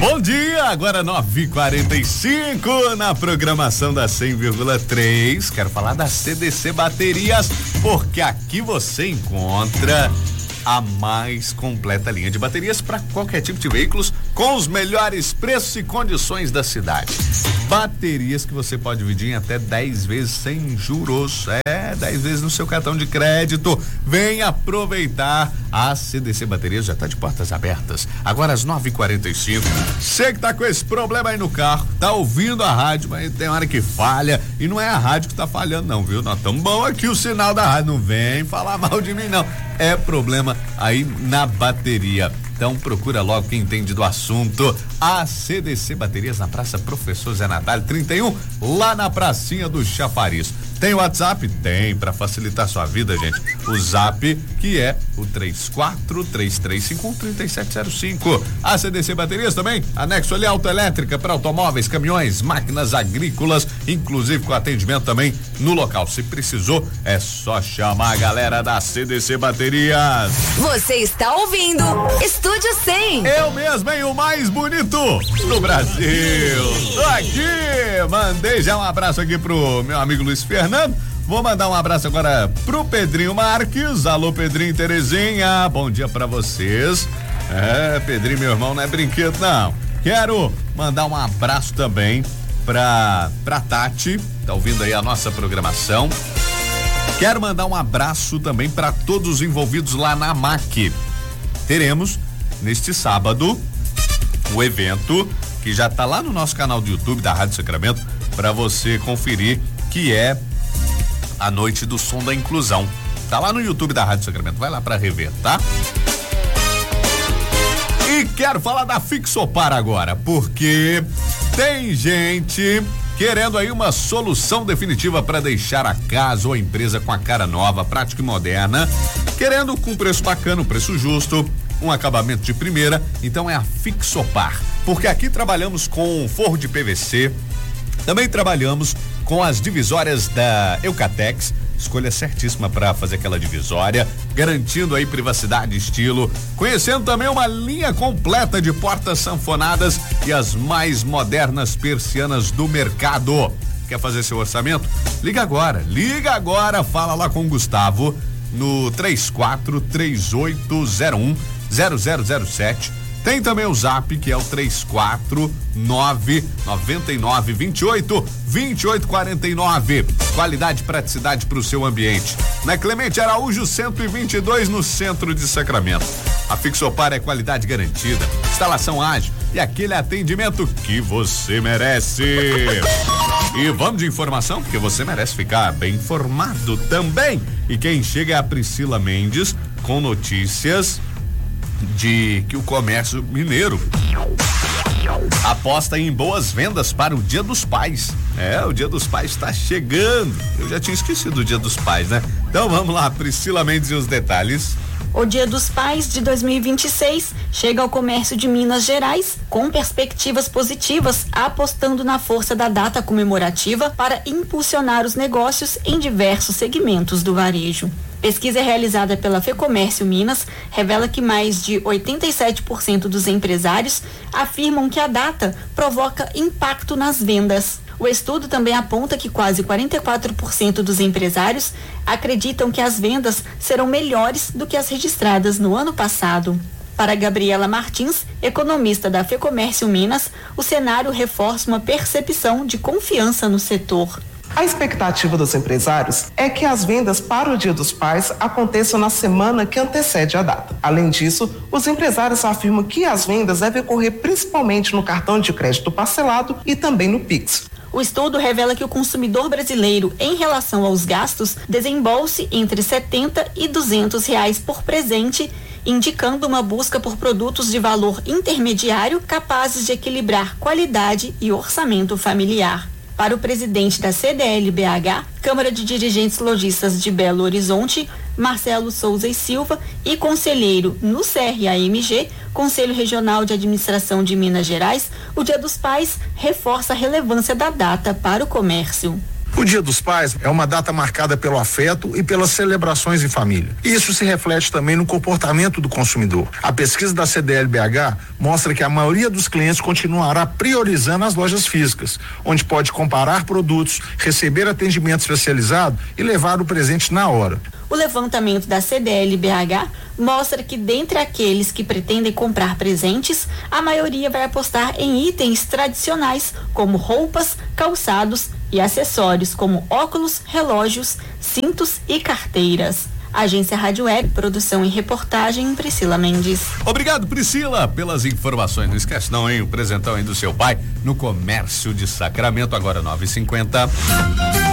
Bom dia, agora 9h45 na programação da 100,3. Quero falar da CDC Baterias, porque aqui você encontra a mais completa linha de baterias para qualquer tipo de veículos com os melhores preços e condições da cidade. Baterias que você pode dividir em até 10 vezes sem juros. 10 vezes no seu cartão de crédito. Vem aproveitar. A CDC Baterias já está de portas abertas. Agora às 9h45. Você que tá com esse problema aí no carro, tá ouvindo a rádio, mas tem hora que falha. E não é a rádio que tá falhando, não, viu? Nós estamos bom aqui o sinal da rádio. Não vem falar mal de mim, não. É problema aí na bateria. Então procura logo quem entende do assunto. A CDC Baterias na Praça Professor Zé Natalio 31, lá na pracinha do Chafariz. Tem o WhatsApp? Tem, para facilitar sua vida, gente. O Zap, que é o 3433513705. A CDC Baterias também, anexo ali autoelétrica para automóveis, caminhões, máquinas agrícolas, inclusive com atendimento também no local. Se precisou, é só chamar a galera da CDC Baterias. Você está ouvindo Estúdio 100. Eu mesmo, hein? O mais bonito do Brasil. Tô aqui, mandei já um abraço aqui pro meu amigo Luiz Fernando. Vou mandar um abraço agora pro Pedrinho Marques. Alô, Pedrinho e Terezinha, bom dia pra vocês. Pedrinho, meu irmão, não é brinquedo, não. Quero mandar um abraço também pra Tati, tá ouvindo aí a nossa programação. Quero mandar um abraço também pra todos os envolvidos lá na MAC. Teremos neste sábado o evento que já tá lá no nosso canal do YouTube da Rádio Sacramento para você conferir, que é a Noite do Som da Inclusão. Tá lá no YouTube da Rádio Sacramento, vai lá para rever, tá? E quero falar da Fixopar agora, porque tem gente querendo aí uma solução definitiva para deixar a casa ou a empresa com a cara nova, prática e moderna, querendo com preço bacana, um preço justo, um acabamento de primeira. Então é a Fixopar, porque aqui trabalhamos com forro de PVC, também trabalhamos com as divisórias da Eucatex, escolha certíssima para fazer aquela divisória, garantindo aí privacidade e estilo, conhecendo também uma linha completa de portas sanfonadas e as mais modernas persianas do mercado. Quer fazer seu orçamento? Liga agora, fala lá com o Gustavo no 3438010007. Tem também o Zap, que é o 34999282849. Qualidade e praticidade para o seu ambiente. Na Clemente Araújo 122, no centro de Sacramento. A Fixopar é qualidade garantida, instalação ágil e aquele atendimento que você merece. E vamos de informação, porque você merece ficar bem informado também. E quem chega é a Priscila Mendes com notícias de que o comércio mineiro aposta em boas vendas para o Dia dos Pais. O Dia dos Pais está chegando. Eu já tinha esquecido o Dia dos Pais, né? Então vamos lá, Priscila Mendes e os detalhes. O Dia dos Pais de 2026 chega ao comércio de Minas Gerais com perspectivas positivas, apostando na força da data comemorativa para impulsionar os negócios em diversos segmentos do varejo. Pesquisa realizada pela Fecomércio Minas revela que mais de 87% dos empresários afirmam que a data provoca impacto nas vendas. O estudo também aponta que quase 44% dos empresários acreditam que as vendas serão melhores do que as registradas no ano passado. Para Gabriela Martins, economista da Fecomércio Minas, o cenário reforça uma percepção de confiança no setor. A expectativa dos empresários é que as vendas para o Dia dos Pais aconteçam na semana que antecede a data. Além disso, os empresários afirmam que as vendas devem ocorrer principalmente no cartão de crédito parcelado e também no Pix. O estudo revela que o consumidor brasileiro, em relação aos gastos, desembolse entre R$70 e R$200 por presente, indicando uma busca por produtos de valor intermediário capazes de equilibrar qualidade e orçamento familiar. Para o presidente da CDL-BH, Câmara de Dirigentes Lojistas de Belo Horizonte, Marcelo Souza e Silva, e conselheiro no CRAMG, Conselho Regional de Administração de Minas Gerais, o Dia dos Pais reforça a relevância da data para o comércio. O Dia dos Pais é uma data marcada pelo afeto e pelas celebrações em família. Isso se reflete também no comportamento do consumidor. A pesquisa da CDL-BH mostra que a maioria dos clientes continuará priorizando as lojas físicas, onde pode comparar produtos, receber atendimento especializado e levar o presente na hora. O levantamento da CDL-BH mostra que dentre aqueles que pretendem comprar presentes, a maioria vai apostar em itens tradicionais, como roupas, calçados e acessórios, como óculos, relógios, cintos e carteiras. Agência Rádio Web, produção e reportagem, Priscila Mendes. Obrigado, Priscila, pelas informações. Não esquece não, hein? O presentão aí do seu pai no Comércio de Sacramento, agora 9h50.